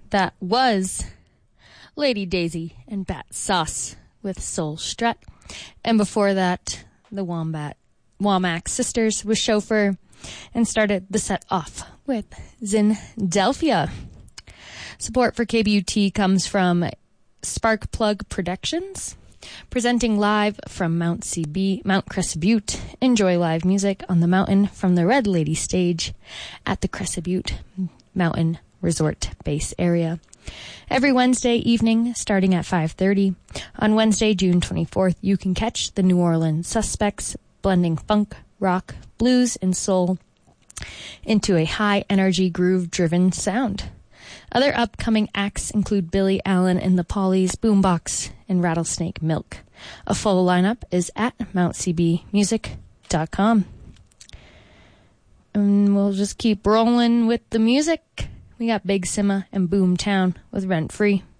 That was Lady Daisy and Bat Sauce with Soul Strut. And before that, the Womack Sisters with Chauffeur, and started the set off with Zindelphia. Support for KBUT comes from Sparkplug Productions, presenting live from Mount Crescent Butte. Enjoy live music on the mountain from the Red Lady stage at the Crescent Butte Mountain Resort Base area. Every Wednesday evening, starting at 5:30. On Wednesday, June 24th, you can catch the New Orleans Suspects blending funk, rock, blues, and soul into a high-energy, groove-driven sound. Other upcoming acts include Billy Allen and the Pollies, Boombox, and Rattlesnake Milk. A full lineup is at mountcbmusic.com. And we'll just keep rolling with the music. We got Big Sima and Boomtown with Rent Free.